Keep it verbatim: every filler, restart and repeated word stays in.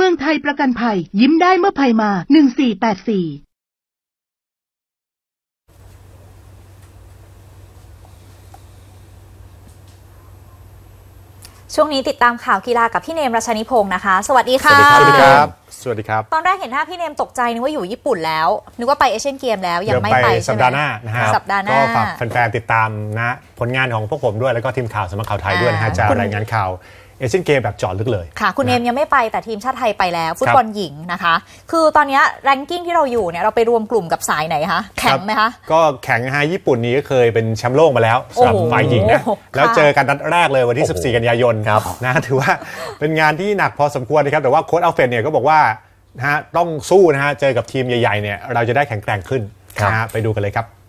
องไทยประกันภัยยิ้มได้เมื่อภัยมาหนึ่งสี่แปดสี่ช่วงนี้ติดตามข่าวกีฬากับพี่เนมรัชนิพงศ์นะคะสวัสดีค่ะสวัสดีครับสวัสดีครับตอนแรกเห็นหน้าพี่เนมตกใจนึกว่าอยู่ญี่ปุ่นแล้วนึกว่าไปเอเชียนเกมแล้วยังไม่ไปสัปดาห์หน้านะฮะสัปดาห์หน้าก็ฝากแฟนๆติดตามนะผลงานของพวกผมด้วยแล้วก็ทีมข่าวสำนักข่าวไทยด้วยนะฮะจะรายงานข่าวเอเชียนเกมแบบเจาะลึกเลยค่ะคุณเนมยังไม่ไปแต่ทีมชาติไทยไปแล้วฟุตบอลหญิงนะคะคือตอนนี้แรงกิ้งที่เราอยู่เนี่ยเราไปรวมกลุ่มกับสายไหนคะแข็งไหมคะก็แข็งฮะญี่ปุ่นนี้ก็เคยเป็นแชมป์โลกมาแล้วสำหรับฝ่ายหญิงนะแล้วเจอกันนัดแรกเลยวันที่สิบสี่กันยายนนะถือว่าเป็นงานที่หนักพอสมควรนะครับแต่ว่าโค้ชอัลเฟรดเนี่ยก็บอกว่านะฮะต้องสู้นะฮะเจอกับทีมใหญ่ๆเนี่ยเราจะได้แข็งแกร่งขึ้นนะฮะไปดูกันเลยครับ